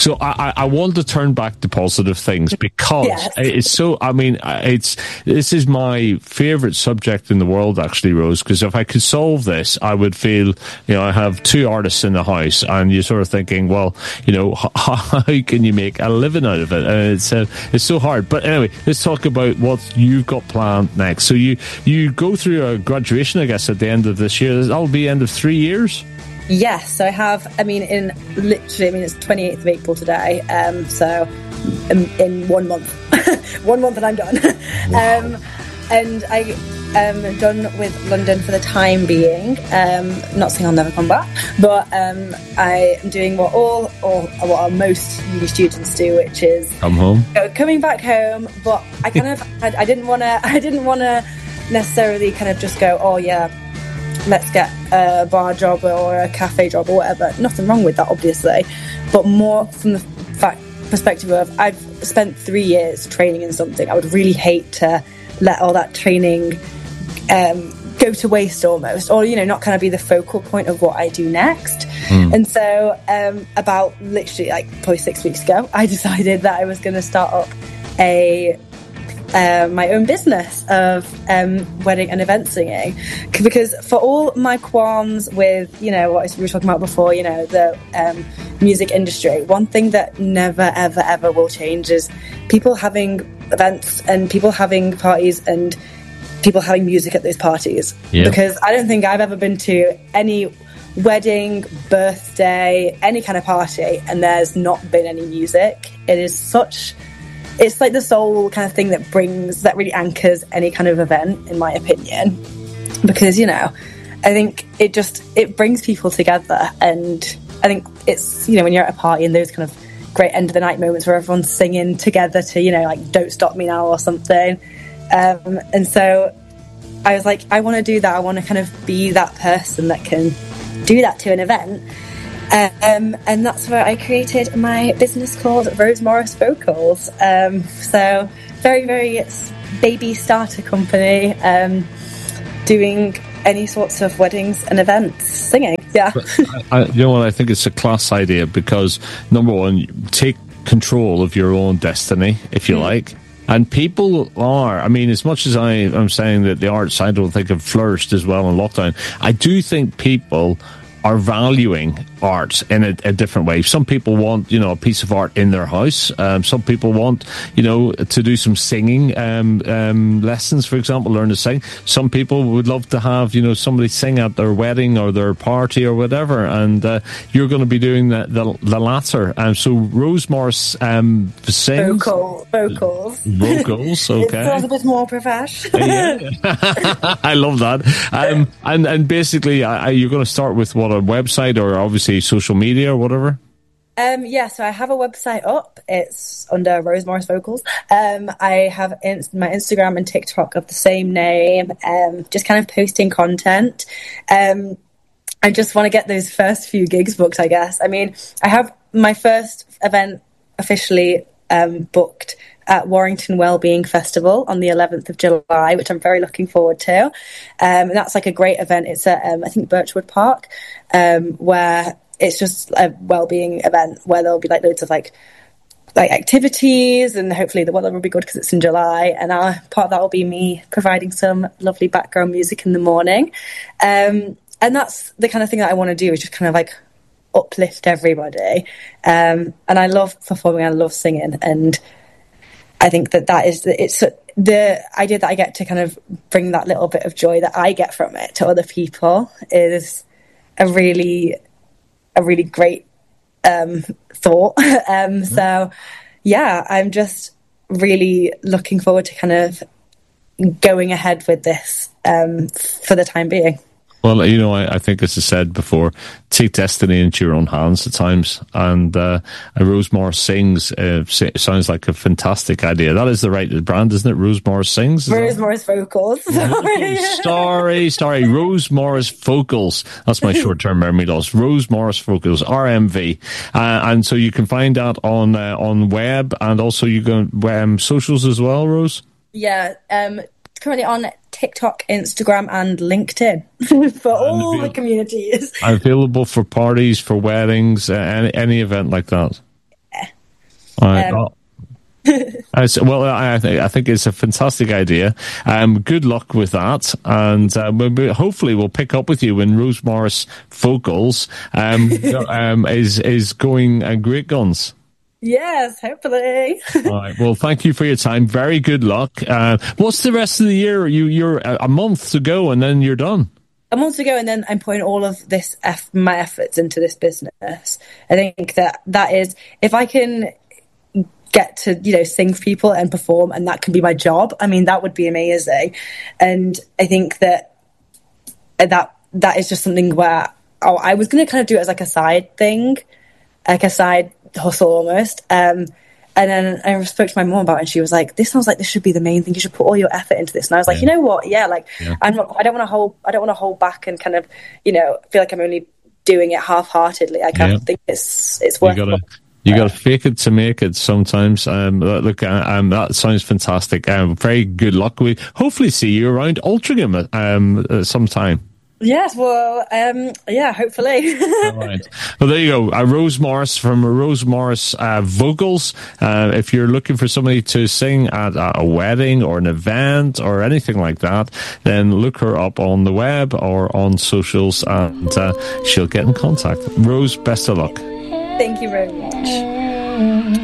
So I want to turn back to positive things because it's so, I mean, this is my favourite subject in the world, actually, Rose, because if I could solve this, I would feel, I have two artists in the house and you're sort of thinking, well, how can you make a living out of it? And it's so hard. But anyway, let's talk about what you've got planned next. So you go through a graduation, I guess, at the end of this year. That'll be end of 3 years? Yes, so I have, it's 28th of April today, so in 1 month. 1 month and I'm done. Wow. And I am done with London for the time being. Not saying I'll never come back, but I am doing what most uni students do, which is come home. Coming back home. But I I didn't want to necessarily kind of just go, oh yeah, let's get a bar job or a cafe job or whatever. Nothing wrong with that, obviously, but more from the perspective of I've spent 3 years training in something. I would really hate to let all that training go to waste almost, or not kind of be the focal point of what I do next. And so about literally probably 6 weeks ago, I decided that I was going to start up my own business of wedding and event singing, because for all my qualms with what we were talking about before, the music industry, one thing that never ever ever will change is people having events and people having parties and people having music at those parties. Because I don't think I've ever been to any wedding, birthday, any kind of party and there's not been any music. It's like the sole kind of thing that really anchors any kind of event, in my opinion, because I think it brings people together. And I think it's when you're at a party and those kind of great end of the night moments where everyone's singing together to Don't Stop Me Now or something, and so I was like, I want to do that. I want to kind of be that person that can do that to an event. And that's where I created my business called Rose Morris Vocals. So very, very baby starter company, doing any sorts of weddings and events, singing. Yeah. I think it's a class idea because, number one, take control of your own destiny, if you like. And people are, as much as I'm saying that the arts, I don't think have flourished as well in lockdown, I do think people are valuing art in a different way. Some people want, a piece of art in their house. Some people want, to do some singing lessons, for example, learn to sing. Some people would love to have, somebody sing at their wedding or their party or whatever. And you're going to be doing the latter. So Rose Morris sings. Vocals. Vocals, okay. It sounds a bit more professional. Yeah. I love that. And basically, you're going to start with what, a website or obviously social media or whatever? So I have a website up. It's under Rose Morris Vocals. I have my Instagram and TikTok of the same name, just kind of posting content. I just want to get those first few gigs booked, I guess. I have my first event officially booked at Warrington Wellbeing Festival on the 11th of July, which I'm very looking forward to. And that's a great event. It's at, I think, Birchwood Park, where it's just a wellbeing event where there'll be loads of activities, and hopefully the weather will be good because it's in July. And part of that will be me providing some lovely background music in the morning. And that's the kind of thing that I want to do, is just kind of uplift everybody. And I love performing, I love singing, and I think it's the idea that I get to kind of bring that little bit of joy that I get from it to other people is a really great thought. So yeah, I'm just really looking forward to kind of going ahead with this for the time being. Well, I think, as I said before, take destiny into your own hands at times. And Rose Morris Sings sounds like a fantastic idea. That is the right brand, isn't it? Rose Morris Sings? Rose Morris Vocals. Sorry. Rose Morris Vocals. That's my short-term memory loss. Rose Morris Vocals, RMV. And so you can find that on web, and also you can socials as well, Rose? Yeah, currently on TikTok, Instagram, and LinkedIn for all the communities. Available for parties, for weddings, any event like that. All right. Well, I think it's a fantastic idea. Good luck with that, and hopefully we'll pick up with you when Rose Morris Vocals is going great guns. Yes, hopefully. All right. Well, thank you for your time. Very good luck. What's the rest of the year? You're a month to go, and then you're done. A month to go, and then I'm putting all of this my efforts into this business. I think that is, if I can get to sing for people and perform, and that can be my job, I mean, that would be amazing. And I think that is just something where I was going to kind of do it as like a side thing, like a side hustle almost. And then I spoke to my mom about it, and she was like, "This sounds like this should be the main thing. You should put all your effort into this." And I was like, "You know what? Yeah, like I don't want to hold back and kind of feel like I'm only doing it half-heartedly. I kind of think it's worth it." You got to fake it to make it sometimes. Look, that sounds fantastic. Very good luck. We hopefully see you around Altrincham sometime. Yes, well, hopefully. All right. Well, there you go. Rose Morris from Rose Morris Vocals. If you're looking for somebody to sing at a wedding or an event or anything like that, then look her up on the web or on socials, and she'll get in contact. Rose, best of luck. Thank you very much.